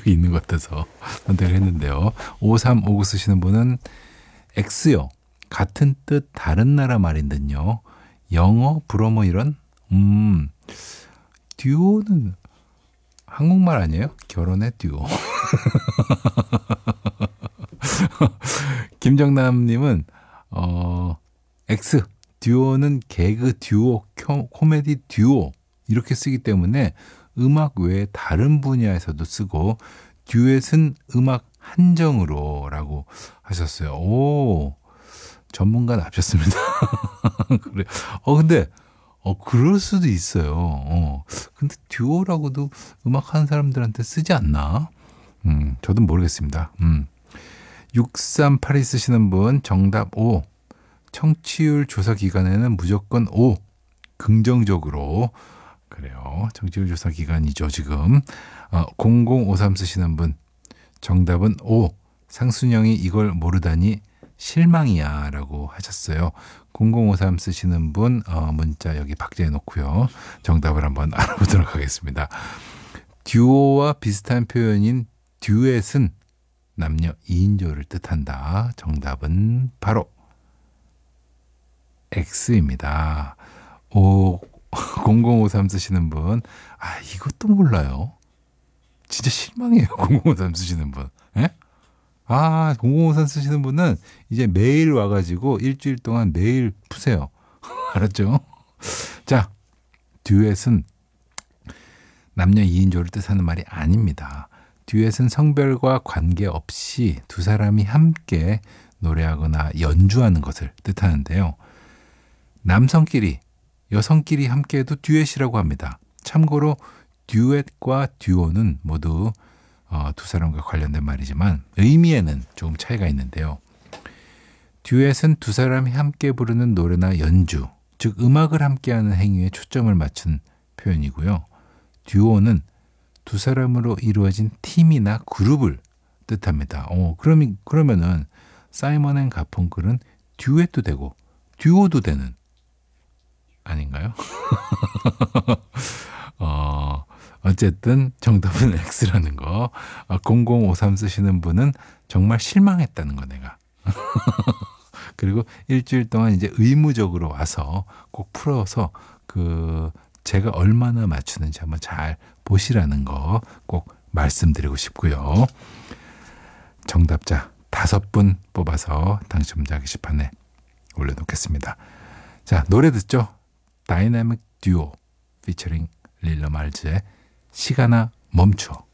있는 것 같아서 선택을 했는데요. 5359 쓰시는 분은 X요. 같은 뜻 다른 나라 말인 듯요. 영어, 불어 뭐 이런? 듀오는 한국말 아니에요? 결혼의 듀오. 김정남님은 X. 듀오는 개그 듀오, 코미디 듀오 이렇게 쓰기 때문에 음악 외에 다른 분야에서도 쓰고 듀엣은 음악 한정으로 라고 하셨어요. 오, 전문가답셨습니다. 그래. 근데 그럴 수도 있어요. 근데 듀오라고도 음악 하는 사람들한테 쓰지 않나? 저도 모르겠습니다. 6382 쓰시는 분 정답 5. 청취율 조사 기간에는 무조건 O. 긍정적으로. 그래요. 청취율 조사 기간이죠, 지금. 0053 쓰시는 분 정답은 O. 상순형이 이걸 모르다니 실망이야 라고 하셨어요. 0053 쓰시는 분 문자 여기 박제해 놓고요. 정답을 한번 알아보도록 하겠습니다. 듀오와 비슷한 표현인 듀엣은 남녀 2인조를 뜻한다. 정답은 바로 X입니다. 0053 쓰시는 분, 이것도 몰라요. 진짜 실망해요. 0053 쓰시는 분. 예? 0053 쓰시는 분은 이제 매일 와가지고 일주일 동안 매일 푸세요. 알았죠? 자, 듀엣은 남녀 2인조를 뜻하는 말이 아닙니다. 듀엣은 성별과 관계없이 두 사람이 함께 노래하거나 연주하는 것을 뜻하는데요. 남성끼리, 여성끼리 함께해도 듀엣이라고 합니다. 참고로 듀엣과 듀오는 모두 두 사람과 관련된 말이지만 의미에는 조금 차이가 있는데요. 듀엣은 두 사람이 함께 부르는 노래나 연주, 즉 음악을 함께하는 행위에 초점을 맞춘 표현이고요. 듀오는 두 사람으로 이루어진 팀이나 그룹을 뜻합니다. 그러면은 사이먼 앤 가펑클은 듀엣도 되고 듀오도 되는 아닌가요? 어쨌든 정답은 X라는 거. 0053 쓰시는 분은 정말 실망했다는 거 내가. 그리고 일주일 동안 이제 의무적으로 와서 꼭 풀어서 제가 얼마나 맞추는지 한번 잘 보시라는 거 꼭 말씀드리고 싶고요. 정답자 5분 뽑아서 당첨자 게시판에 올려놓겠습니다. 자, 노래 듣죠? 다이나믹 듀오 피처링 릴러 말즈의 시간아 멈춰.